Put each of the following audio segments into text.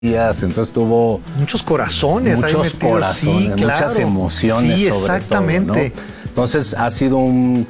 Entonces tuvo muchos corazones, sí, claro, muchas emociones, sí, sobre exactamente. todo, ¿no? Entonces ha sido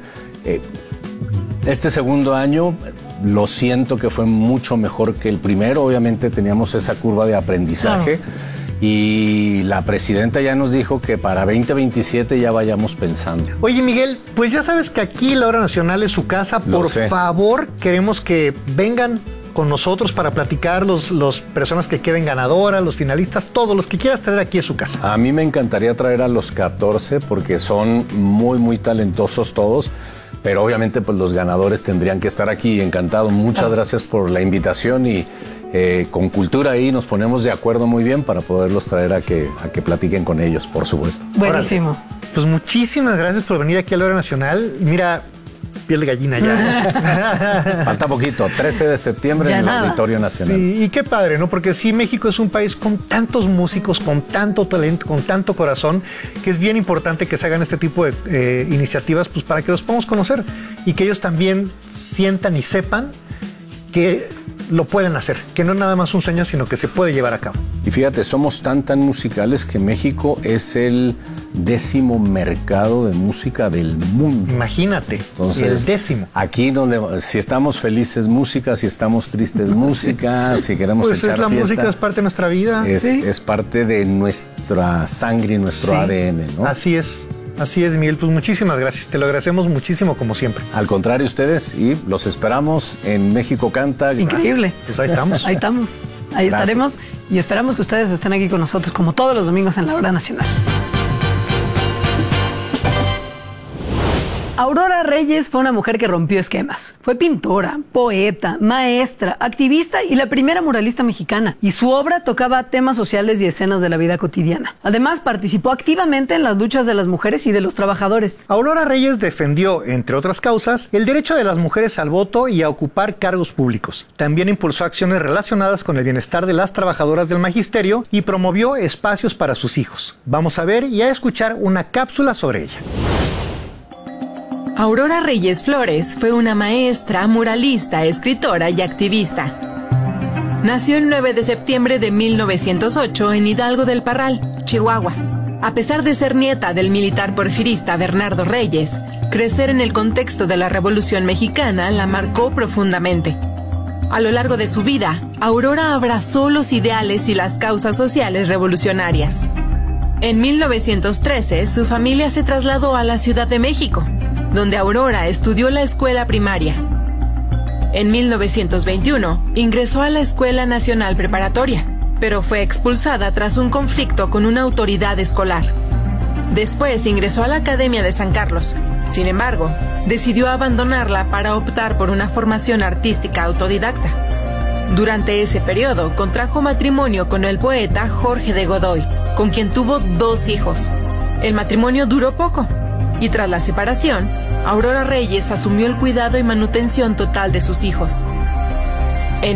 este segundo año lo siento que fue mucho mejor que el primero. Obviamente teníamos esa curva de aprendizaje, claro. Y la presidenta ya nos dijo que para 2027 ya vayamos pensando. Oye, Miguel, pues ya sabes que aquí la Hora Nacional es su casa. Por favor, queremos que vengan con nosotros para platicar los personas que queden ganadoras, los finalistas, todos los que quieras traer aquí a su casa. A mí me encantaría traer a los 14 porque son muy, muy talentosos todos. Pero obviamente pues los ganadores tendrían que estar aquí. Encantado, muchas gracias por la invitación y con Cultura ahí nos ponemos de acuerdo muy bien para poderlos traer a que platiquen con ellos, por supuesto. Buenísimo. Pues muchísimas gracias por venir aquí a la Hora Nacional. Mira, piel de gallina ya. Falta poquito, 13 de septiembre ya en el Auditorio Nacional. Sí, y qué padre, ¿no? Porque sí, México es un país con tantos músicos, con tanto talento, con tanto corazón, que es bien importante que se hagan este tipo de iniciativas pues, para que los podamos conocer y que ellos también sientan y sepan que lo pueden hacer, que no es nada más un sueño, sino que se puede llevar a cabo. Y fíjate, somos tan musicales que México es el 10º mercado de música del mundo. Imagínate, entonces, el 10º. Aquí donde, si estamos felices, música, si estamos tristes, música, si queremos pues echar es la fiesta, música es parte de nuestra vida. Es parte de nuestra sangre y nuestro ADN, ¿no? Así es. Así es, Miguel, pues muchísimas gracias, te lo agradecemos muchísimo como siempre. Al contrario, ustedes, y los esperamos en México Canta. Increíble. Pues ahí estamos. Ahí estamos, ahí estaremos y esperamos que ustedes estén aquí con nosotros como todos los domingos en la Hora Nacional. Aurora Reyes fue una mujer que rompió esquemas. Fue pintora, poeta, maestra, activista y la primera muralista mexicana. Y su obra tocaba temas sociales y escenas de la vida cotidiana. Además, participó activamente en las luchas de las mujeres y de los trabajadores. Aurora Reyes defendió, entre otras causas, el derecho de las mujeres al voto y a ocupar cargos públicos. También impulsó acciones relacionadas con el bienestar de las trabajadoras del magisterio y promovió espacios para sus hijos. Vamos a ver y a escuchar una cápsula sobre ella. Aurora Reyes Flores fue una maestra, muralista, escritora y activista. Nació el 9 de septiembre de 1908 en Hidalgo del Parral, Chihuahua. A pesar de ser nieta del militar porfirista Bernardo Reyes, crecer en el contexto de la Revolución Mexicana la marcó profundamente. A lo largo de su vida, Aurora abrazó los ideales y las causas sociales revolucionarias. En 1913, su familia se trasladó a la Ciudad de México, donde Aurora estudió la escuela primaria. En 1921, ingresó a la Escuela Nacional Preparatoria, pero fue expulsada tras un conflicto con una autoridad escolar. Después ingresó a la Academia de San Carlos. Sin embargo, decidió abandonarla para optar por una formación artística autodidacta. Durante ese periodo, contrajo matrimonio con el poeta Jorge de Godoy, con quien tuvo 2 hijos. El matrimonio duró poco, y tras la separación, Aurora Reyes asumió el cuidado y manutención total de sus hijos. En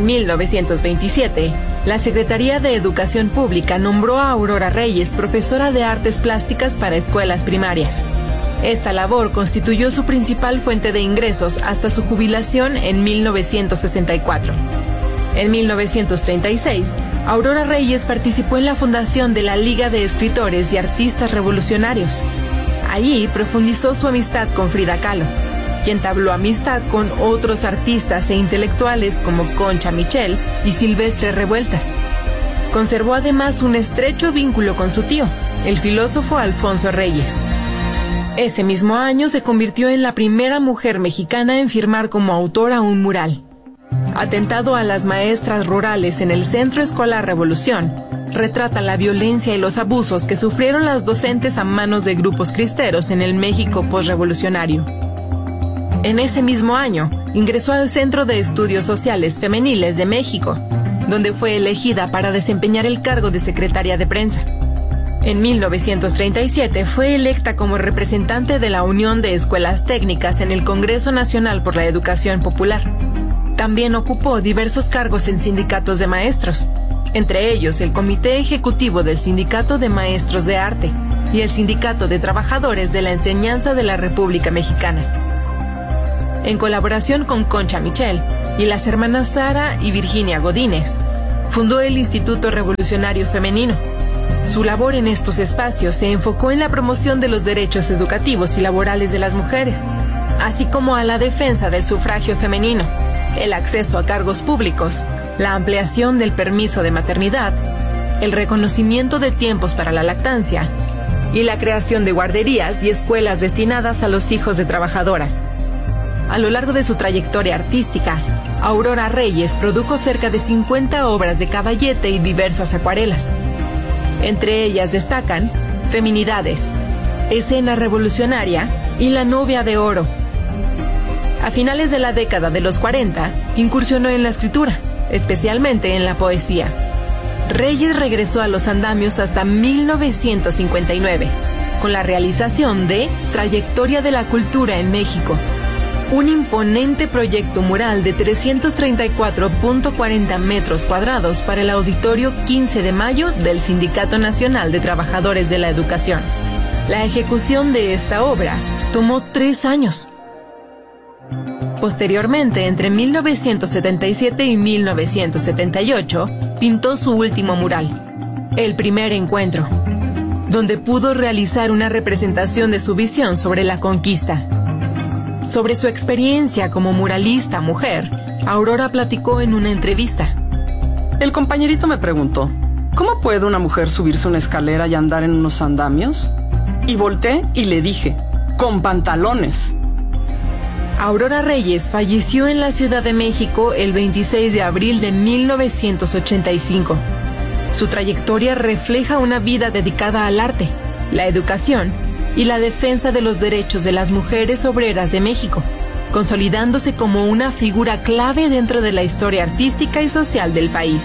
1927, la Secretaría de Educación Pública nombró a Aurora Reyes profesora de artes plásticas para escuelas primarias. Esta labor constituyó su principal fuente de ingresos hasta su jubilación en 1964. En 1936, Aurora Reyes participó en la fundación de la Liga de Escritores y Artistas Revolucionarios. Allí profundizó su amistad con Frida Kahlo, quien entabló amistad con otros artistas e intelectuales como Concha Michel y Silvestre Revueltas. Conservó además un estrecho vínculo con su tío, el filósofo Alfonso Reyes. Ese mismo año se convirtió en la primera mujer mexicana en firmar como autora un mural. Atentado a las maestras rurales en el Centro Escolar Revolución, retrata la violencia y los abusos que sufrieron las docentes a manos de grupos cristeros en el México posrevolucionario. En ese mismo año, ingresó al Centro de Estudios Sociales Femeniles de México, donde fue elegida para desempeñar el cargo de secretaria de prensa. En 1937 fue electa como representante de la Unión de Escuelas Técnicas en el Congreso Nacional por la Educación Popular. También ocupó diversos cargos en sindicatos de maestros, entre ellos el Comité Ejecutivo del Sindicato de Maestros de Arte y el Sindicato de Trabajadores de la Enseñanza de la República Mexicana. En colaboración con Concha Michel y las hermanas Sara y Virginia Godínez, fundó el Instituto Revolucionario Femenino. Su labor en estos espacios se enfocó en la promoción de los derechos educativos y laborales de las mujeres, así como a la defensa del sufragio femenino, el acceso a cargos públicos, la ampliación del permiso de maternidad, el reconocimiento de tiempos para la lactancia y la creación de guarderías y escuelas destinadas a los hijos de trabajadoras. A lo largo de su trayectoria artística, Aurora Reyes produjo cerca de 50 obras de caballete y diversas acuarelas. Entre ellas destacan Feminidades, Escena Revolucionaria y La Novia de Oro. A finales de la década de los 40, incursionó en la escritura, especialmente en la poesía. Reyes regresó a los andamios hasta 1959, con la realización de Trayectoria de la Cultura en México, un imponente proyecto mural de 334.40 metros cuadrados para el Auditorio 15 de Mayo del Sindicato Nacional de Trabajadores de la Educación. La ejecución de esta obra tomó 3 años. Posteriormente, entre 1977 y 1978, pintó su último mural, El Primer Encuentro, donde pudo realizar una representación de su visión sobre la conquista. Sobre su experiencia como muralista mujer, Aurora platicó en una entrevista. El compañerito me preguntó, ¿cómo puede una mujer subirse una escalera y andar en unos andamios? Y volteé y le dije, con pantalones. Aurora Reyes falleció en la Ciudad de México el 26 de abril de 1985. Su trayectoria refleja una vida dedicada al arte, la educación y la defensa de los derechos de las mujeres obreras de México, consolidándose como una figura clave dentro de la historia artística y social del país.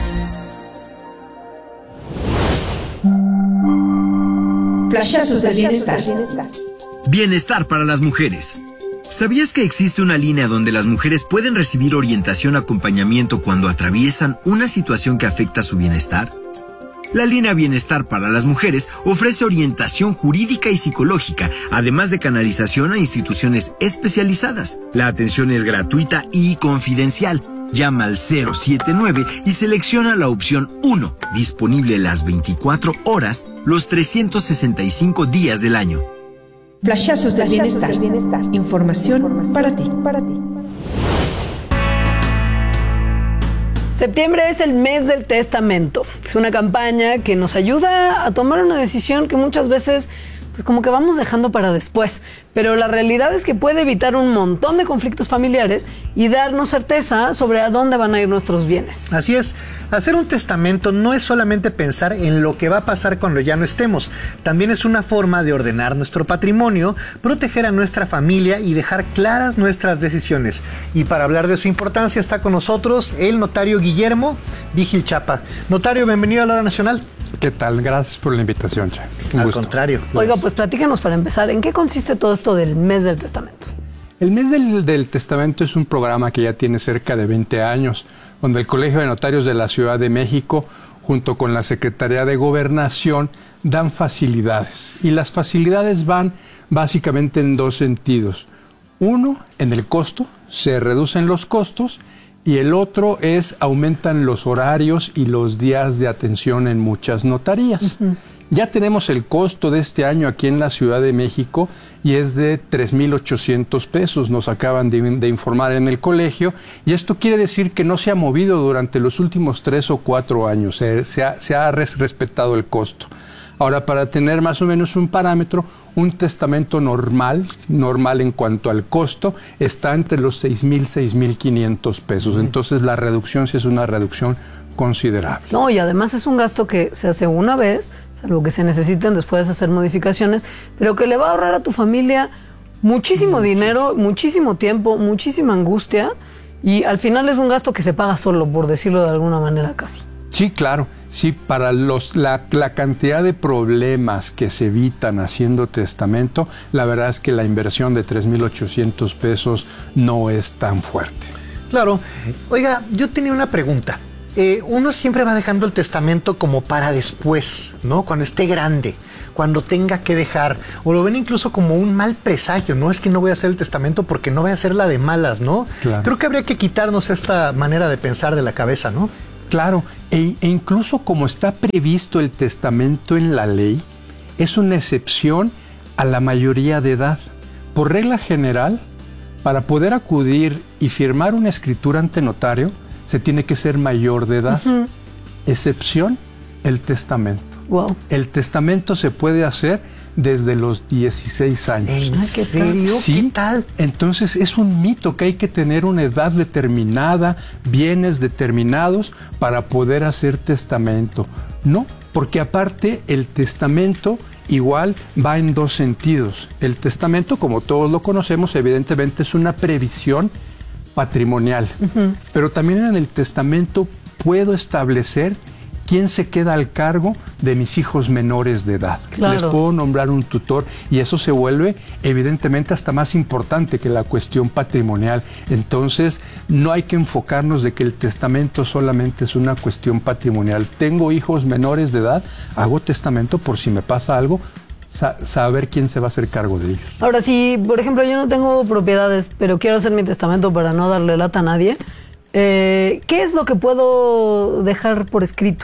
Flashazos del bienestar. Bienestar para las mujeres. ¿Sabías que existe una línea donde las mujeres pueden recibir orientación o acompañamiento cuando atraviesan una situación que afecta su bienestar? La línea Bienestar para las Mujeres ofrece orientación jurídica y psicológica, además de canalización a instituciones especializadas. La atención es gratuita y confidencial. Llama al 079 y selecciona la opción 1, disponible las 24 horas, los 365 días del año. Flashazos del bienestar. Información para ti. Septiembre es el mes del testamento. Es una campaña que nos ayuda a tomar una decisión que muchas veces pues como que vamos dejando para después. Pero la realidad es que puede evitar un montón de conflictos familiares y darnos certeza sobre a dónde van a ir nuestros bienes. Así es, hacer un testamento no es solamente pensar en lo que va a pasar cuando ya no estemos, también es una forma de ordenar nuestro patrimonio, proteger a nuestra familia y dejar claras nuestras decisiones. Y para hablar de su importancia está con nosotros el notario Guillermo Vigil Chapa. Notario, bienvenido a la Hora Nacional. ¿Qué tal? Gracias por la invitación, Che. Un gusto. Contrario. Oiga, pues platícanos para empezar, ¿en qué consiste todo esto del mes del testamento? El mes del testamento es un programa que ya tiene cerca de 20 años, donde el Colegio de Notarios de la Ciudad de México, junto con la Secretaría de Gobernación, dan facilidades. Y las facilidades van básicamente en 2 sentidos. Uno, en el costo, se reducen los costos, y el otro es aumentan los horarios y los días de atención en muchas notarías. Ya tenemos el costo de este año aquí en la Ciudad de México y es de 3,800 pesos, nos acaban de informar en el colegio, y esto quiere decir que no se ha movido durante los últimos 3 o 4 años, se ha respetado el costo. Ahora, para tener más o menos un parámetro, un testamento normal en cuanto al costo, está entre los 6,000 y 6,500 pesos. Entonces, la reducción sí es una reducción considerable. No, y además es un gasto que se hace una vez, salvo que se necesiten después hacer modificaciones, pero que le va a ahorrar a tu familia muchísimo dinero, muchísimo tiempo, muchísima angustia, y al final es un gasto que se paga solo, por decirlo de alguna manera casi. Sí, claro. Sí, para la cantidad de problemas que se evitan haciendo testamento, la verdad es que la inversión de 3,800 pesos no es tan fuerte. Claro. Oiga, yo tenía una pregunta. Uno siempre va dejando el testamento como para después, ¿no? Cuando esté grande, cuando tenga que dejar, o lo ven incluso como un mal presagio, ¿no? Es que no voy a hacer el testamento porque no voy a hacer la de malas, ¿no? Claro. Creo que habría que quitarnos esta manera de pensar de la cabeza, ¿no? Claro, e incluso como está previsto el testamento en la ley, es una excepción a la mayoría de edad. Por regla general, para poder acudir y firmar una escritura ante notario, se tiene que ser mayor de edad. Excepción, el testamento. Wow. El testamento se puede hacer desde los 16 años. ¿En serio? Sí. ¿Qué tal? Entonces es un mito que hay que tener una edad determinada, bienes determinados para poder hacer testamento. No, porque aparte el testamento igual va en dos sentidos. El testamento, como todos lo conocemos, evidentemente es una previsión patrimonial. Pero también en el testamento puedo establecer quién se queda al cargo de mis hijos menores de edad. Claro. Les puedo nombrar un tutor y eso se vuelve evidentemente hasta más importante que la cuestión patrimonial. Entonces no hay que enfocarnos de que el testamento solamente es una cuestión patrimonial. Tengo hijos menores de edad, hago testamento por si me pasa algo, saber quién se va a hacer cargo de ellos. Ahora, si por ejemplo yo no tengo propiedades, pero quiero hacer mi testamento para no darle lata a nadie, ¿qué es lo que puedo dejar por escrito?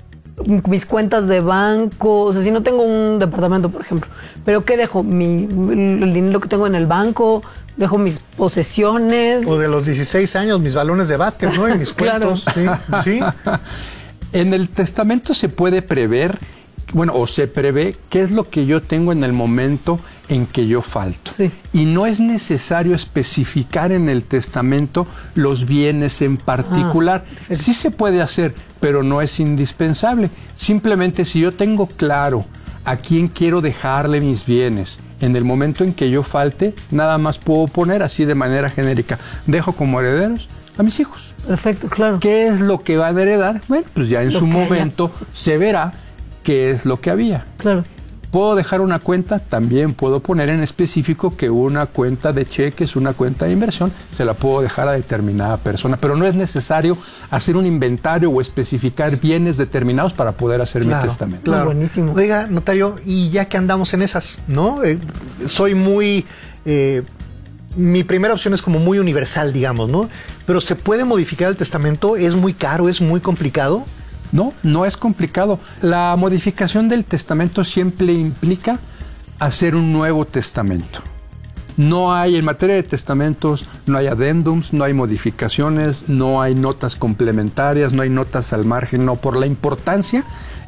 Mis cuentas de banco, o sea, si no tengo un departamento, por ejemplo, ¿pero qué dejo? El dinero que tengo en el banco, dejo mis posesiones. O de los 16 años, mis balones de básquet, ¿no? Y mis cuentos. Claro. Sí. En el testamento se puede prever, o se prevé qué es lo que yo tengo en el momento en que yo falto. Sí. Y no es necesario especificar en el testamento los bienes en particular. Sí se puede hacer, pero no es indispensable. Simplemente si yo tengo claro a quién quiero dejarle mis bienes en el momento en que yo falte, nada más puedo poner así de manera genérica, dejo como herederos a mis hijos. Perfecto, claro. ¿Qué es lo que van a heredar? Bueno, pues ya en su momento se verá qué es lo que había. Claro. ¿Puedo dejar una cuenta? También puedo poner en específico que una cuenta de cheques, una cuenta de inversión, se la puedo dejar a determinada persona. Pero no es necesario hacer un inventario o especificar bienes determinados para poder hacer mi testamento. Claro. Buenísimo. Oiga, notario, y ya que andamos en esas, ¿no? Soy muy... mi primera opción es como muy universal, digamos, ¿no? Pero ¿se puede modificar el testamento? ¿Es muy caro? ¿Es muy complicado? No, no es complicado. La modificación del testamento siempre implica hacer un nuevo testamento. No hay, en materia de testamentos, no hay adendums, no hay modificaciones, no hay notas complementarias, no hay notas al margen, no. Por la importancia,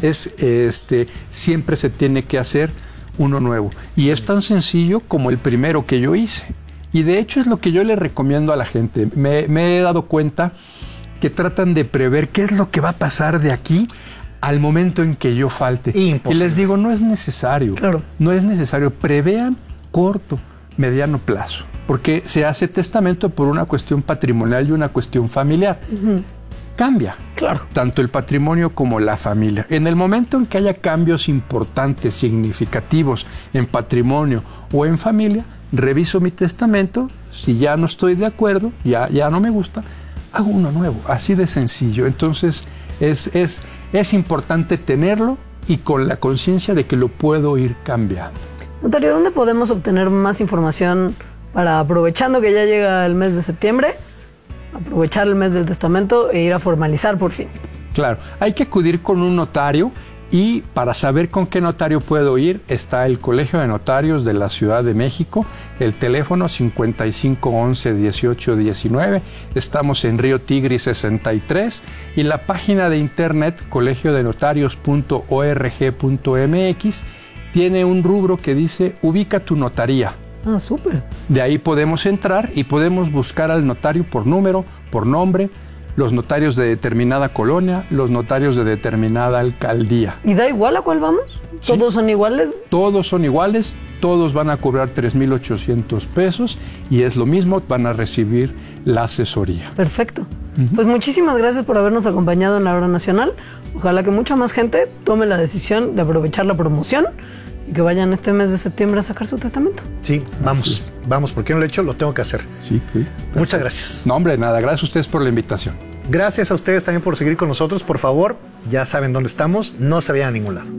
siempre se tiene que hacer uno nuevo. Y es tan sencillo como el primero que yo hice. Y de hecho es lo que yo le recomiendo a la gente. Me he dado cuenta que tratan de prever qué es lo que va a pasar de aquí al momento en que yo falte. Imposible. Y les digo, no es necesario. Claro. No es necesario. Prevean corto, mediano plazo. Porque se hace testamento por una cuestión patrimonial y una cuestión familiar. Cambia. Claro. Tanto el patrimonio como la familia. En el momento en que haya cambios importantes, significativos en patrimonio o en familia, reviso mi testamento. Si ya no estoy de acuerdo, ya no me gusta, hago uno nuevo, así de sencillo. Entonces es importante tenerlo y con la conciencia de que lo puedo ir cambiando. Notario, ¿dónde podemos obtener más información para, aprovechando que ya llega el mes de septiembre, aprovechar el mes del testamento e ir a formalizar por fin? Claro, hay que acudir con un notario. Y para saber con qué notario puedo ir, está el Colegio de Notarios de la Ciudad de México, el teléfono 5511-1819, estamos en Río Tigris 63, y la página de internet colegiodenotarios.org.mx tiene un rubro que dice ubica tu notaría. Ah, súper. De ahí podemos entrar y podemos buscar al notario por número, por nombre, los notarios de determinada colonia, los notarios de determinada alcaldía. ¿Y da igual a cuál vamos? Sí. ¿Todos son iguales? Todos son iguales, todos van a cobrar 3,800 pesos y es lo mismo, van a recibir la asesoría. Perfecto. Pues muchísimas gracias por habernos acompañado en la Hora Nacional. Ojalá que mucha más gente tome la decisión de aprovechar la promoción y que vayan este mes de septiembre a sacar su testamento. Sí, vamos, porque no lo he hecho, lo tengo que hacer. Sí. Muchas gracias. No, hombre, nada, gracias a ustedes por la invitación. Gracias a ustedes también por seguir con nosotros. Por favor, ya saben dónde estamos, no se vayan a ningún lado.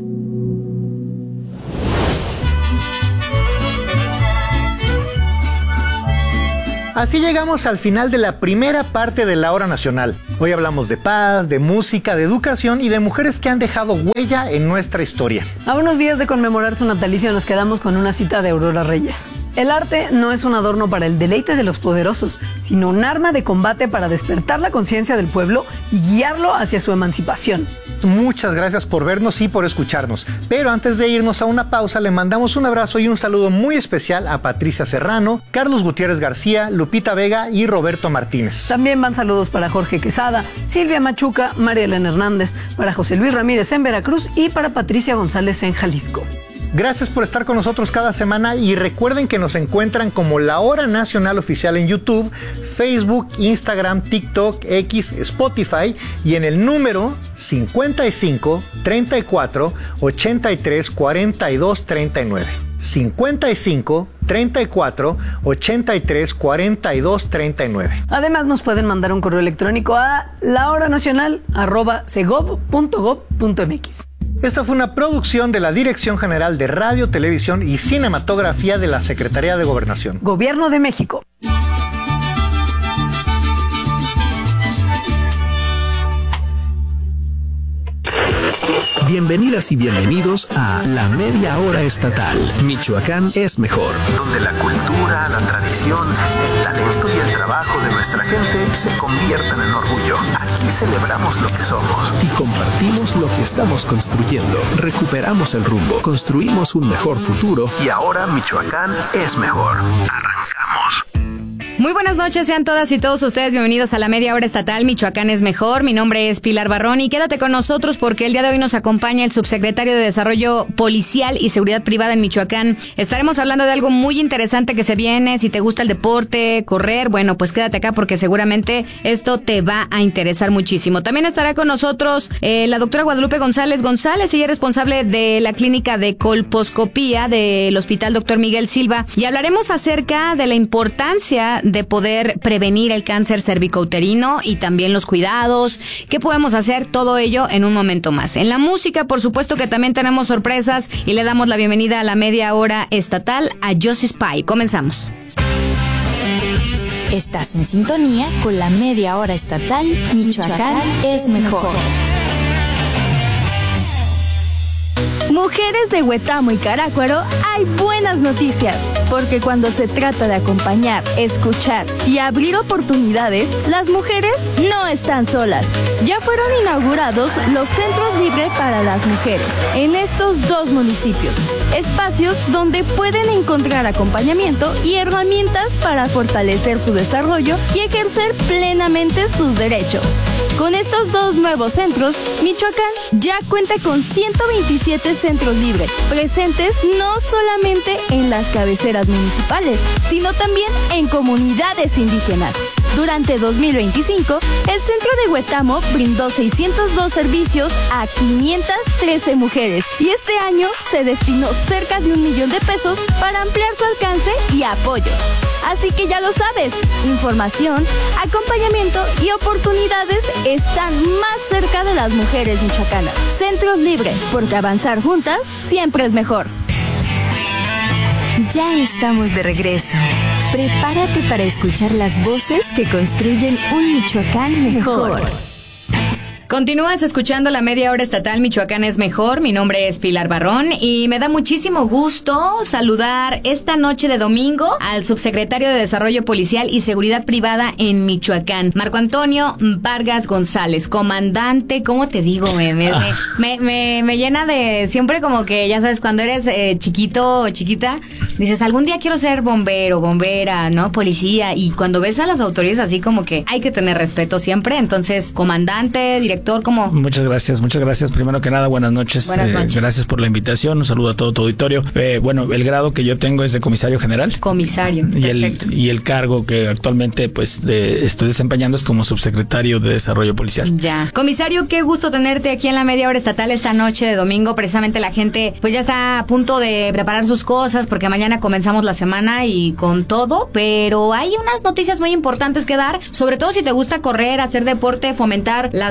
Así llegamos al final de la primera parte de la Hora Nacional. Hoy hablamos de paz, de música, de educación y de mujeres que han dejado huella en nuestra historia. A unos días de conmemorar su natalicio nos quedamos con una cita de Aurora Reyes. El arte no es un adorno para el deleite de los poderosos, sino un arma de combate para despertar la conciencia del pueblo y guiarlo hacia su emancipación. Muchas gracias por vernos y por escucharnos. Pero antes de irnos a una pausa, le mandamos un abrazo y un saludo muy especial a Patricia Serrano, Carlos Gutiérrez García, Lupita Vega y Roberto Martínez. También van saludos para Jorge Quesada, Silvia Machuca, María Elena Hernández, para José Luis Ramírez en Veracruz y para Patricia González en Jalisco. Gracias por estar con nosotros cada semana y recuerden que nos encuentran como La Hora Nacional Oficial en YouTube, Facebook, Instagram, TikTok, X, Spotify y en el número 55 34 83 42 39. 55 34 83 42 39. Además nos pueden mandar un correo electrónico a lahoranacional@segov.gov.mx. Esta fue una producción de la Dirección General de Radio, Televisión y Cinematografía de la Secretaría de Gobernación. Gobierno de México. Bienvenidas y bienvenidos a La Media Hora Estatal. Michoacán es mejor. Donde la cultura, la tradición, el talento y el trabajo de nuestra gente se convierten en orgullo. Aquí celebramos lo que somos y compartimos lo que estamos construyendo. Recuperamos el rumbo, construimos un mejor futuro y ahora Michoacán es mejor. Arrancamos. Muy buenas noches, sean todas y todos ustedes bienvenidos a la Media Hora Estatal. Michoacán es mejor. Mi nombre es Pilar Barrón y quédate con nosotros porque el día de hoy nos acompaña el subsecretario de Desarrollo Policial y Seguridad Privada en Michoacán. Estaremos hablando de algo muy interesante que se viene. Si te gusta el deporte, correr, bueno, pues quédate acá porque seguramente esto te va a interesar muchísimo. También estará con nosotros la doctora Guadalupe González. Ella es responsable de la clínica de colposcopía del Hospital Dr. Miguel Silva y hablaremos acerca de la importancia de poder prevenir el cáncer cervicouterino y también los cuidados, qué podemos hacer, todo ello en un momento más. En la música, por supuesto que también tenemos sorpresas y le damos la bienvenida a la Media Hora Estatal a Josie Spy. Comenzamos. Estás en sintonía con la Media Hora Estatal. Michoacán es mejor. Mujeres de Huetamo y Carácuaro, hay buenas noticias, porque cuando se trata de acompañar, escuchar y abrir oportunidades, las mujeres no están solas. Ya fueron inaugurados los Centros Libre para las Mujeres en estos dos municipios, espacios donde pueden encontrar acompañamiento y herramientas para fortalecer su desarrollo y ejercer plenamente sus derechos. Con estos dos nuevos centros, Michoacán ya cuenta con 127 centros libres, presentes no solamente en las cabeceras municipales, sino también en comunidades indígenas. Durante 2025, el centro de Huetamo brindó 602 servicios a 513 mujeres y este año se destinó cerca de 1 millón de pesos para ampliar su alcance y apoyos. Así que ya lo sabes, información, acompañamiento y oportunidades están más cerca de las mujeres michoacanas. Centros Libres, porque avanzar juntas siempre es mejor. Ya estamos de regreso. Prepárate para escuchar las voces que construyen un Michoacán mejor. Continúas escuchando la Media Hora Estatal Michoacán es mejor. Mi nombre es Pilar Barrón y me da muchísimo gusto saludar esta noche de domingo al subsecretario de Desarrollo Policial y Seguridad Privada en Michoacán, Marco Antonio Vargas González, comandante. ¿Cómo te digo? Me llena de siempre como que, ya sabes, cuando eres chiquito o chiquita, dices, algún día quiero ser bombero, bombera, ¿no? Policía. Y cuando ves a las autoridades así como que hay que tener respeto siempre. Entonces, comandante, director, ¿cómo? Muchas gracias. Primero que nada, buenas noches. Buenas noches. Gracias por la invitación. Un saludo a todo tu auditorio. Bueno, el grado que yo tengo es de comisario general. Comisario, perfecto. Y el cargo que actualmente pues estoy desempeñando es como subsecretario de Desarrollo Policial. Ya. Comisario, qué gusto tenerte aquí en la Media Hora Estatal esta noche de domingo. Precisamente la gente pues ya está a punto de preparar sus cosas porque mañana comenzamos la semana y con todo, pero hay unas noticias muy importantes que dar, sobre todo si te gusta correr, hacer deporte, fomentar las buenas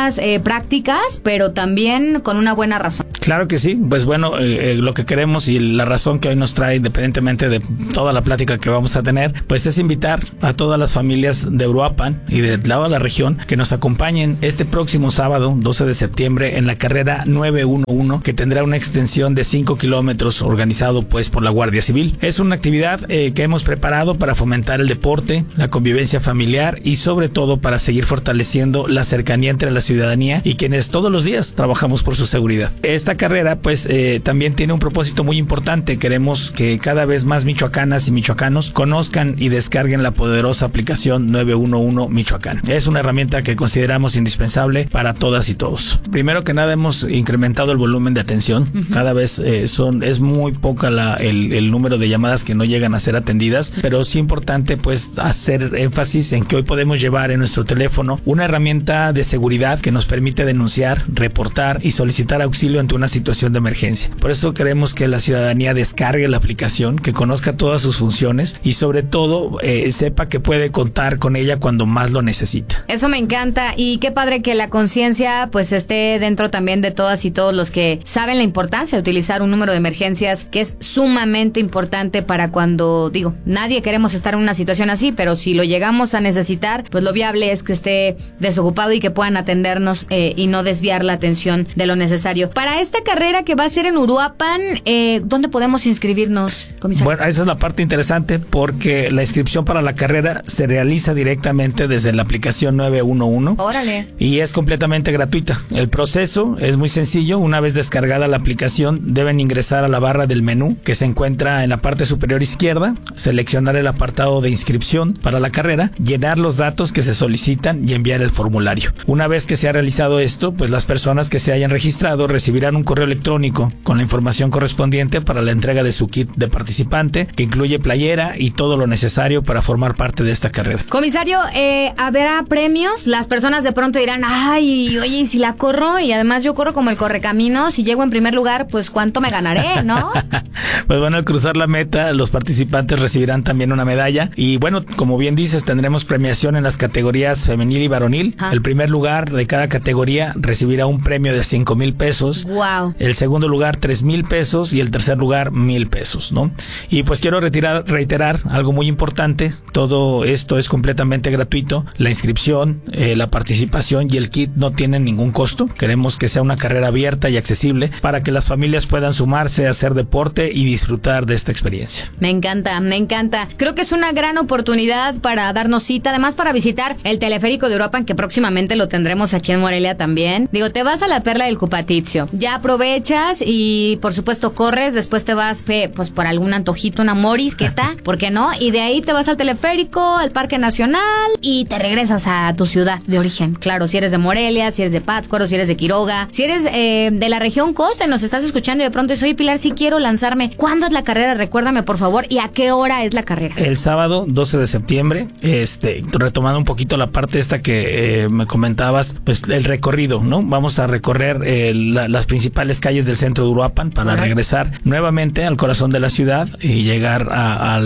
cosas prácticas, pero también con una buena razón. Claro que sí, pues bueno, lo que queremos y la razón que hoy nos trae, independientemente de toda la plática que vamos a tener, pues es invitar a todas las familias de Uruapan y de toda la región que nos acompañen este próximo sábado, 12 de septiembre, en la carrera 911, que tendrá una extensión de 5 kilómetros organizado pues por la Guardia Civil. Es una actividad que hemos preparado para fomentar el deporte, la convivencia familiar y sobre todo para seguir fortaleciendo la cercanía entre la ciudadanía y quienes todos los días trabajamos por su seguridad. Esta carrera pues también tiene un propósito muy importante. Queremos que cada vez más michoacanas y michoacanos conozcan y descarguen la poderosa aplicación 911 Michoacán. Es una herramienta que consideramos indispensable para todas y todos. Primero que nada, hemos incrementado el volumen de atención. Cada vez es muy poca el número de llamadas que no llegan a ser atendidas, pero es importante pues hacer énfasis en que hoy podemos llevar en nuestro teléfono una herramienta de seguridad que nos permite denunciar, reportar y solicitar auxilio ante una situación de emergencia. Por eso queremos que la ciudadanía descargue la aplicación, que conozca todas sus funciones y sobre todo sepa que puede contar con ella cuando más lo necesita. Eso me encanta y qué padre que la conciencia pues esté dentro también de todas y todos los que saben la importancia de utilizar un número de emergencias, que es sumamente importante para cuando, nadie queremos estar en una situación así, pero si lo llegamos a necesitar, pues lo viable es que esté desocupado y que puedan atendernos y no desviar la atención de lo necesario. Para esta carrera que va a ser en Uruapan, ¿dónde podemos inscribirnos, comisario? Bueno, esa es la parte interesante porque la inscripción para la carrera se realiza directamente desde la aplicación 911. Órale. Y es completamente gratuita. El proceso es muy sencillo. Una vez descargada la aplicación, deben ingresar a la barra del menú que se encuentra en la parte superior izquierda, seleccionar el apartado de inscripción para la carrera, llenar los datos que se solicitan y enviar el formulario. Una vez que se ha realizado esto, pues las personas que se hayan registrado recibirán un correo electrónico con la información correspondiente para la entrega de su kit de participante, que incluye playera y todo lo necesario para formar parte de esta carrera. Comisario, ¿habrá premios? Las personas de pronto dirán, ay, oye, ¿y si la corro? Y además yo corro como el correcaminos, si llego en primer lugar, pues ¿cuánto me ganaré, no? Pues bueno, al cruzar la meta, los participantes recibirán también una medalla y bueno, como bien dices, tendremos premiación en las categorías femenil y varonil. El primer lugar de cada categoría recibirá un premio de 5,000 pesos. Wow. El segundo lugar 3,000 pesos y el tercer lugar 1,000 pesos, ¿no? Y pues quiero reiterar algo muy importante. Todo esto es completamente gratuito. La inscripción, la participación y el kit no tienen ningún costo. Queremos que sea una carrera abierta y accesible para que las familias puedan sumarse a hacer deporte y disfrutar de esta experiencia. Me encanta, me encanta. Creo que es una gran oportunidad para darnos cita, además para visitar el teleférico de Uruapan, que próximamente lo tendremos aquí en Morelia también. Te vas a la Perla del Cupatizio, ya aprovechas y por supuesto corres, después te vas pues por algún antojito, una morisqueta, ¿por qué no? Y de ahí te vas al teleférico, al Parque Nacional y te regresas a tu ciudad de origen. Claro, si eres de Morelia, si eres de Pátzcuaro, si eres de Quiroga, si eres de la región costa y nos estás escuchando y de pronto dices, oye Pilar, sí quiero lanzarme. ¿Cuándo es la carrera? Recuérdame por favor, ¿y a qué hora es la carrera? El sábado 12 de septiembre, retomando un poquito la parte esta que me comentabas, pues el recorrido, ¿no? Vamos a recorrer las principales calles del centro de Uruapan para regresar nuevamente al corazón de la ciudad y llegar a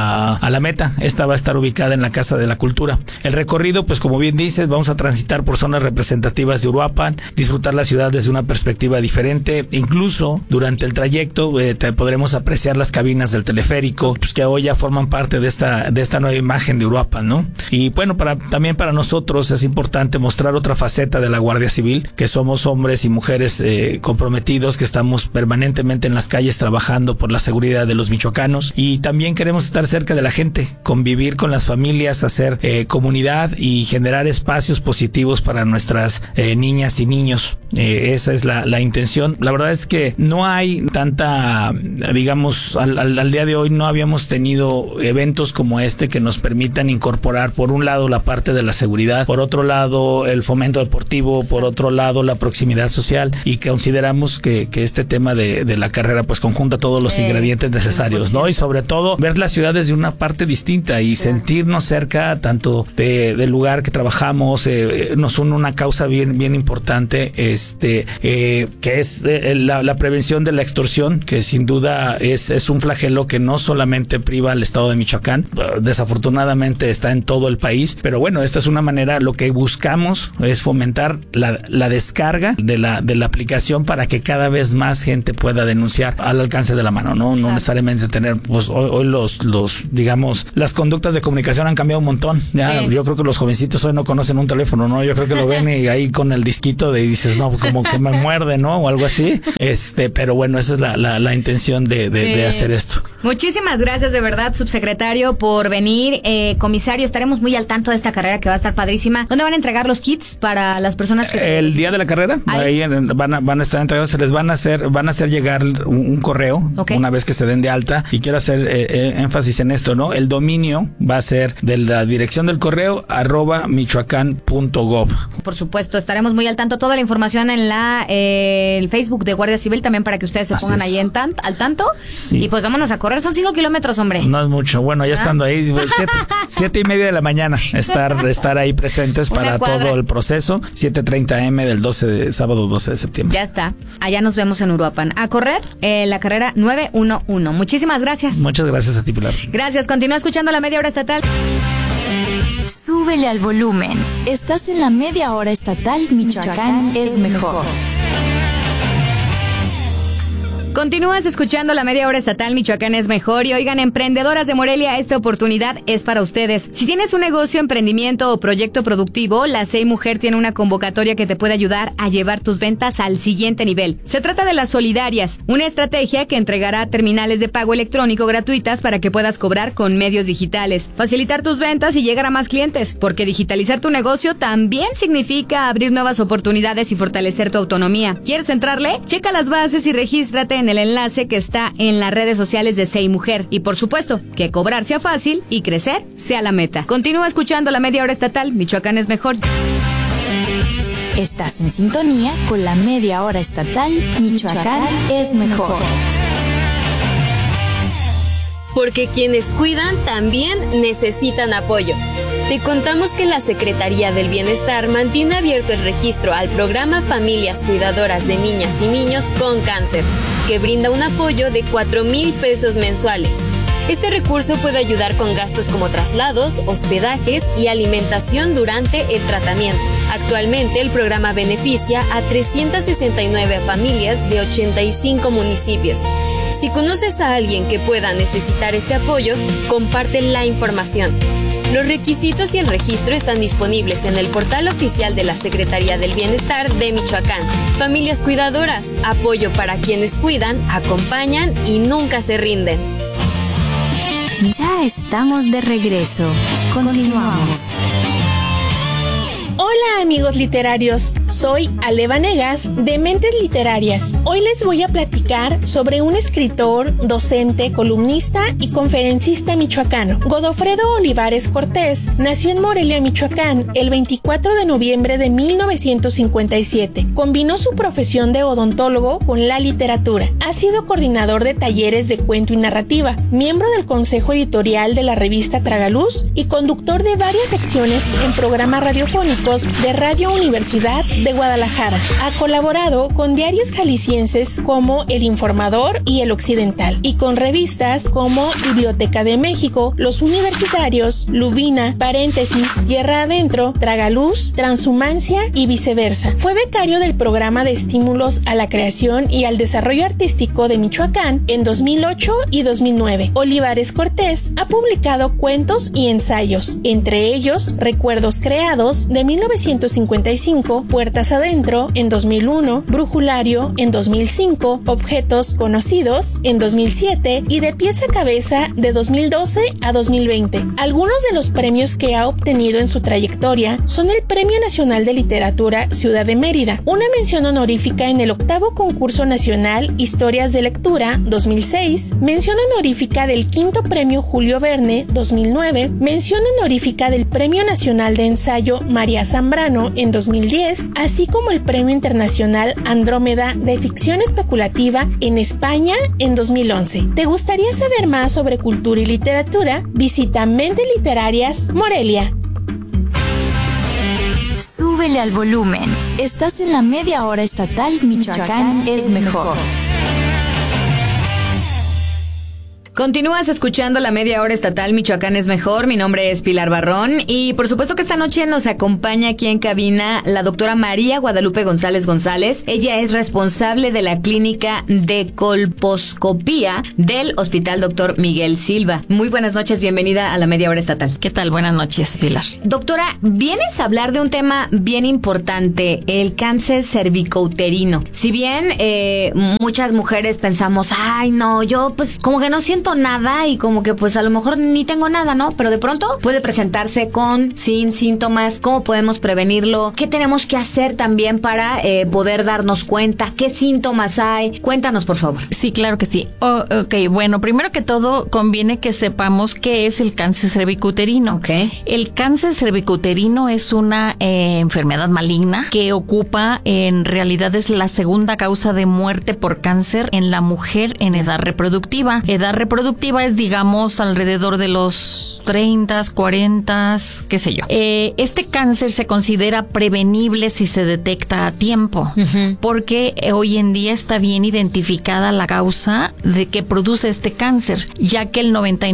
la meta. Esta va a estar ubicada en la Casa de la Cultura. El recorrido, pues como bien dices, vamos a transitar por zonas representativas de Uruapan, disfrutar la ciudad desde una perspectiva diferente. Incluso durante el trayecto podremos apreciar las cabinas del teleférico, pues que hoy ya forman parte de esta nueva imagen de Uruapan, ¿no? Y bueno, también para nosotros es importante mostrar otra faceta de la Guardia Civil, que somos hombres y mujeres comprometidos, que estamos permanentemente en las calles trabajando por la seguridad de los michoacanos, y también queremos estar cerca de la gente, convivir con las familias, hacer comunidad y generar espacios positivos para nuestras niñas y niños. Esa es la intención. La verdad es que no hay tanta, digamos, al día de hoy no habíamos tenido eventos como este que nos permitan incorporar por un lado la parte de la seguridad, por otro lado el fomento deportivo, por otro lado la proximidad social, y que consideramos que este tema de la carrera pues conjunta todos los ingredientes necesarios, 100%. ¿No? Y sobre todo ver la ciudad desde una parte distinta y sentirnos cerca tanto del lugar que trabajamos. Nos une una causa bien importante, que es la prevención de la extorsión, que sin duda es un flagelo que no solamente priva al estado de Michoacán, desafortunadamente está en todo el país, pero bueno, esta es una manera, lo que buscamos es fomentar la descarga de la aplicación para que cada vez más gente pueda denunciar al alcance de la mano, no necesariamente tener, pues hoy los digamos, las conductas de comunicación han cambiado un montón. Ya, yo creo que los jovencitos hoy no conocen un teléfono, ¿no? Yo creo que lo ven y ahí con el disquito de y dices, no, como que me muerde, ¿no? O algo así. Pero bueno, esa es la intención de hacer esto. Muchísimas gracias de verdad, subsecretario, por venir. Comisario, estaremos muy al tanto de esta carrera que va a estar padrísima. ¿Dónde van a entregar los kits para las personas que el día de la carrera? Ahí van a estar entregados, se les van a hacer llegar un correo una vez que se den de alta, y quiero hacer énfasis en esto, ¿no? El dominio va a ser de la dirección del correo @michoacan.gov. Por supuesto, estaremos muy al tanto. Toda la información en el Facebook de Guardia Civil también para que ustedes se pongan ahí al tanto. Sí. Y pues vámonos a correr, son 5 kilómetros, hombre. No es mucho, bueno, ya estando ahí, 7:30 de la mañana, estar ahí presentes para todo el proceso, 7:30 AM del sábado 12 de septiembre. Ya está, allá nos vemos en Uruapan. A correr la carrera 911. Muchísimas gracias. Muchas gracias a ti, Pilar. Gracias, continúa escuchando la Media Hora Estatal. Súbele al volumen. Estás en la Media Hora Estatal Michoacán es mejor. Continúas escuchando la Media Hora Estatal Michoacán es mejor. Y oigan, emprendedoras de Morelia, esta oportunidad es para ustedes. Si tienes un negocio, emprendimiento o proyecto productivo, la SEI Mujer tiene una convocatoria que te puede ayudar a llevar tus ventas al siguiente nivel. Se trata de las Solidarias, una estrategia que entregará terminales de pago electrónico gratuitas para que puedas cobrar con medios digitales, facilitar tus ventas y llegar a más clientes, porque digitalizar tu negocio también significa abrir nuevas oportunidades y fortalecer tu autonomía. ¿Quieres entrarle? Checa las bases y regístrate en el enlace que está en las redes sociales de SEI Mujer. Y por supuesto, que cobrar sea fácil y crecer sea la meta. Continúa escuchando la Media Hora Estatal. Michoacán es mejor. Estás en sintonía con la Media Hora Estatal. Michoacán es mejor. Porque quienes cuidan también necesitan apoyo. Te contamos que la Secretaría del Bienestar mantiene abierto el registro al programa Familias Cuidadoras de Niñas y Niños con Cáncer, que brinda un apoyo de 4,000 pesos mensuales. Este recurso puede ayudar con gastos como traslados, hospedajes y alimentación durante el tratamiento. Actualmente el programa beneficia a 369 familias de 85 municipios. Si conoces a alguien que pueda necesitar este apoyo, comparte la información. Los requisitos y el registro están disponibles en el portal oficial de la Secretaría del Bienestar de Michoacán. Familias Cuidadoras, apoyo para quienes cuidan, acompañan y nunca se rinden. Ya estamos de regreso. Continuamos. Hola amigos literarios, soy Ale Vanegas de Mentes Literarias. Hoy les voy a platicar sobre un escritor, docente, columnista y conferencista michoacano. Godofredo Olivares Cortés nació en Morelia, Michoacán, el 24 de noviembre de 1957. Combinó su profesión de odontólogo con la literatura. Ha sido coordinador de talleres de cuento y narrativa, miembro del consejo editorial de la revista Tragaluz y conductor de varias secciones en programas radiofónicos de Radio Universidad de Guadalajara. Ha colaborado con diarios jaliscienses como El Informador y El Occidental, y con revistas como Biblioteca de México, Los Universitarios, Lubina, Paréntesis, Tierra Adentro, Tragaluz, Transhumancia y viceversa. Fue becario del programa de estímulos a la creación y al desarrollo artístico de Michoacán en 2008 y 2009. Olivares Cortés ha publicado cuentos y ensayos, entre ellos Recuerdos Creados de 1955, Puertas Adentro en 2001, Brujulario en 2005, Objetos Conocidos en 2007 y De Pies a Cabeza de 2012 a 2020. Algunos de los premios que ha obtenido en su trayectoria son el Premio Nacional de Literatura Ciudad de Mérida, una mención honorífica en el 8º Concurso Nacional Historias de Lectura 2006, mención honorífica del 5º Premio Julio Verne 2009, mención honorífica del Premio Nacional de Ensayo María Zambrano en 2010, así como el Premio Internacional Andrómeda de Ficción Especulativa en España en 2011. ¿Te gustaría saber más sobre cultura y literatura? Visita Mentes Literarias Morelia. Súbele al volumen. Estás en la Media Hora Estatal Michoacán es mejor. Continúas escuchando la media hora estatal Michoacán es mejor. Mi nombre es Pilar Barrón y por supuesto que esta noche nos acompaña aquí en cabina la doctora María Guadalupe González González. Ella es responsable de la clínica de colposcopía del Hospital Dr. Miguel Silva. Muy buenas noches, bienvenida a la media hora estatal. ¿Qué tal? Buenas noches, Pilar. Doctora, vienes a hablar de un tema bien importante, el cáncer cervicouterino. Si bien muchas mujeres pensamos, ay no, yo pues como que no siento nada y como que pues a lo mejor ni tengo nada, ¿no? Pero de pronto puede presentarse sin síntomas. ¿Cómo podemos prevenirlo? ¿Qué tenemos que hacer también para poder darnos cuenta? ¿Qué síntomas hay? Cuéntanos, por favor. Sí, claro que sí. Ok, bueno, primero que todo conviene que sepamos qué es el cáncer cervicouterino. Okay. El cáncer cervicouterino es una enfermedad maligna que ocupa, en realidad es la segunda causa de muerte por cáncer en la mujer en edad reproductiva. Edad reproductiva es, digamos, alrededor de los 30, 40, qué sé yo. Este cáncer se considera prevenible si se detecta a tiempo, porque hoy en día está bien identificada la causa de que produce este cáncer, ya que el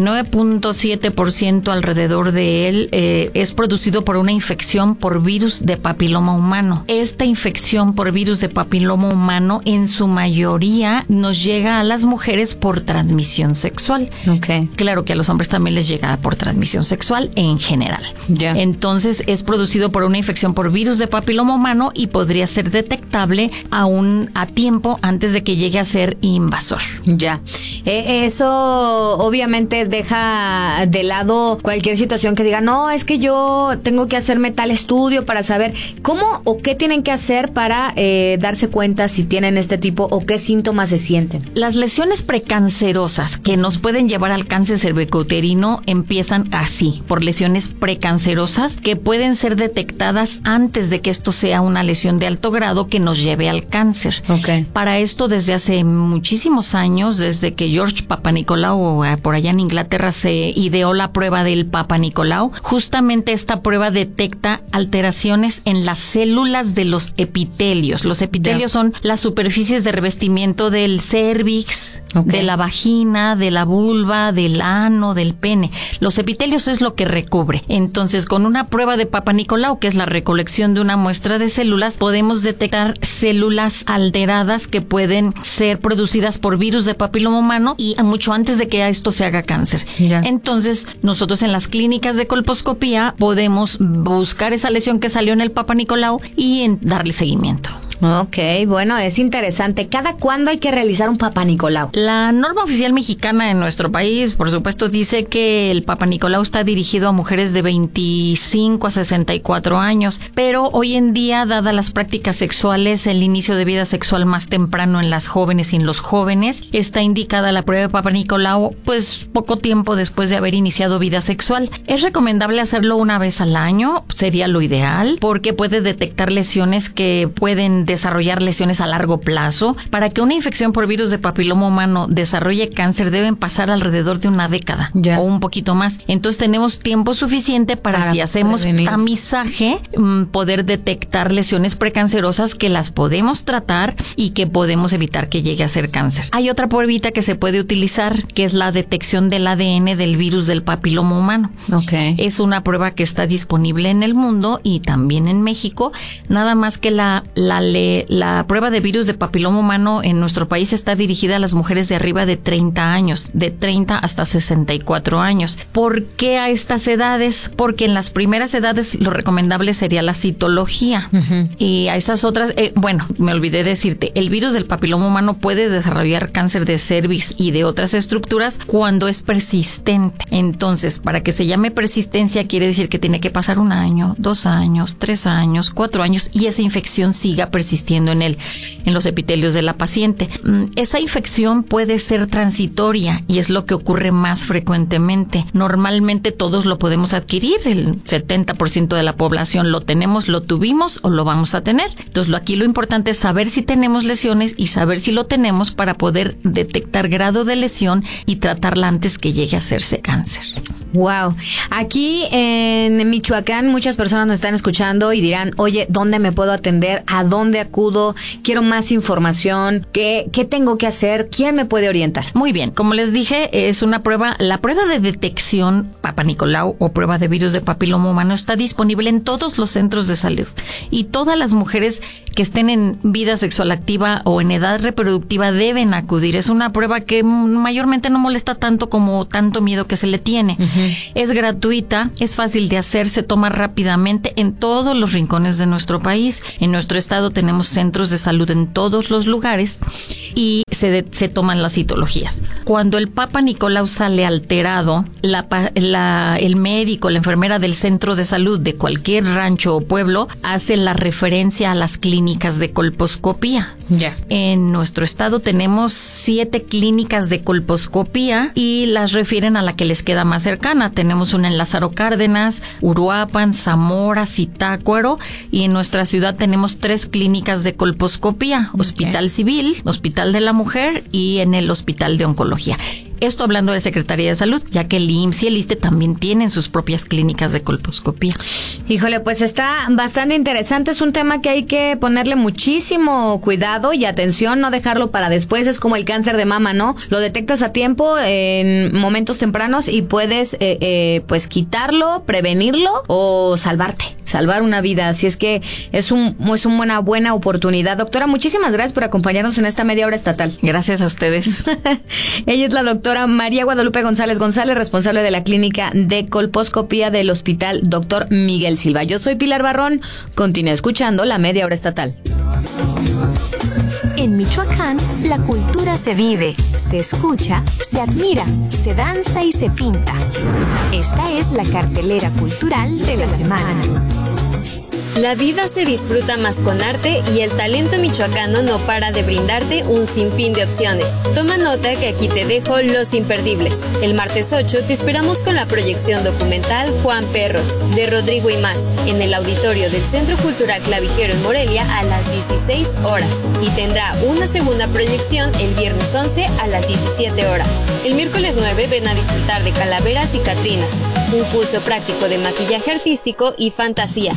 99.7% alrededor de él es producido por una infección por virus de papiloma humano. Esta infección por virus de papiloma humano en su mayoría nos llega a las mujeres por transmisión sexual. Okay. Claro que a los hombres también les llega por transmisión sexual en general. Yeah. Entonces es producido por una infección por virus de papiloma humano y podría ser detectable aún a tiempo antes de que llegue a ser invasor. Ya. Eso obviamente deja de lado cualquier situación que diga, no, es que yo tengo que hacerme tal estudio para saber cómo o qué tienen que hacer para darse cuenta si tienen este tipo o qué síntomas se sienten. Las lesiones precancerosas que nos pueden llevar al cáncer cervicouterino empiezan así, por lesiones precancerosas que pueden ser detectadas antes de que esto sea una lesión de alto grado que nos lleve al cáncer. Okay. Para esto, desde hace muchísimos años, desde que George Papanicolau por allá en Inglaterra se ideó la prueba del Papanicolau, justamente esta prueba detecta alteraciones en las células de los epitelios. Los epitelios son las superficies de revestimiento del cérvix, de la vagina, de la vulva, del ano, del pene. Los epitelios es lo que recubre. Entonces, con una prueba de Papanicolau, que es la recolección de una muestra de células, podemos detectar células alteradas que pueden ser producidas por virus de papiloma humano y mucho antes de que esto se haga cáncer. Entonces, nosotros en las clínicas de colposcopía podemos buscar esa lesión que salió en el Papanicolau y darle seguimiento. Ok, bueno, es interesante. ¿Cada cuándo hay que realizar un Papanicolau? La norma oficial mexicana en nuestro país, por supuesto, dice que el Papanicolau está dirigido a mujeres de 25 a 64 años, pero hoy en día, dadas las prácticas sexuales, el inicio de vida sexual más temprano en las jóvenes y en los jóvenes, está indicada la prueba de Papanicolau, pues poco tiempo después de haber iniciado vida sexual. Es recomendable hacerlo una vez al año, sería lo ideal, porque puede detectar lesiones que pueden desarrollar lesiones a largo plazo. Para que una infección por virus de papiloma humano desarrolle cáncer deben pasar alrededor de una década o un poquito más. Entonces tenemos tiempo suficiente para si hacemos tamizaje, poder detectar lesiones precancerosas que las podemos tratar y que podemos evitar que llegue a ser cáncer. Hay otra pruebita que se puede utilizar, que es la detección del ADN del virus del papiloma humano. Okay. Es una prueba que está disponible en el mundo y también en México, nada más que la prueba de virus de papiloma humano en nuestro país está dirigida a las mujeres de arriba de 30 años, de 30 hasta 64 años. ¿Por qué a estas edades? Porque en las primeras edades lo recomendable sería la citología. Y a estas otras, me olvidé decirte, el virus del papiloma humano puede desarrollar cáncer de cervix y de otras estructuras cuando es persistente. Entonces, para que se llame persistencia quiere decir que tiene que pasar 1 año, 2 años, 3 años, 4 años y esa infección siga persistiendo en los epitelios de la paciente. Esa infección puede ser transitoria y es lo que ocurre más frecuentemente. Normalmente todos lo podemos adquirir, el 70% de la población lo tenemos, lo tuvimos o lo vamos a tener. Entonces aquí lo importante es saber si tenemos lesiones y saber si lo tenemos para poder detectar grado de lesión y tratarla antes que llegue a hacerse cáncer. Wow. Aquí en Michoacán muchas personas nos están escuchando y dirán, oye, ¿dónde me puedo atender? ¿A dónde acudo? Quiero más información. ¿Qué tengo que hacer? ¿Quién me puede orientar? Muy bien, como les dije, es una prueba, la prueba de detección Papa Nicolau o prueba de virus de papiloma humano está disponible en todos los centros de salud y todas las mujeres que estén en vida sexual activa o en edad reproductiva deben acudir. Es una prueba que mayormente no molesta tanto como tanto miedo que se le tiene. Uh-huh. Es gratuita, es fácil de hacer, se toma rápidamente en todos los rincones de nuestro país. En nuestro estado tenemos centros de salud en todos los lugares y se toman las citologías. Cuando el Papa Nicolau sale alterado, el médico, la enfermera del centro de salud de cualquier rancho o pueblo hace la referencia a las clínicas de colposcopía. Ya. En nuestro estado tenemos 7 clínicas de colposcopía y las refieren a la que les queda más cercana. Tenemos una en Lázaro Cárdenas, Uruapan, Zamora, Zitácuaro, y en nuestra ciudad tenemos 3 clínicas de colposcopía, Hospital Civil, Hospital de la Mujer y en el Hospital de Oncología. Esto hablando de Secretaría de Salud, ya que el IMSS y el ISSSTE también tienen sus propias clínicas de colposcopía. Híjole, pues está bastante interesante. Es un tema que hay que ponerle muchísimo cuidado y atención, no dejarlo para después. Es como el cáncer de mama, ¿no? Lo detectas a tiempo, en momentos tempranos, y puedes pues quitarlo, prevenirlo o salvar una vida. Así es que es una buena oportunidad. Doctora, muchísimas gracias por acompañarnos en esta media hora estatal. Gracias a ustedes. Ella es la doctora María Guadalupe González, responsable de la clínica de colposcopía del Hospital Dr. Miguel Silva. Yo soy Pilar Barrón. Continúa escuchando la media hora estatal. En Michoacán, la cultura se vive, se escucha, se admira, se danza y se pinta. Esta es la cartelera cultural de la semana. La vida se disfruta más con arte y el talento michoacano no para de brindarte un sinfín de opciones. Toma nota que aquí te dejo los imperdibles. El martes 8 te esperamos con la proyección documental Juan Perros, de Rodrigo y más, en el auditorio del Centro Cultural Clavijero en Morelia a las 16 horas. Y tendrá una segunda proyección el viernes 11 a las 17 horas. El miércoles 9 ven a disfrutar de Calaveras y Catrinas, un curso práctico de maquillaje artístico y fantasía.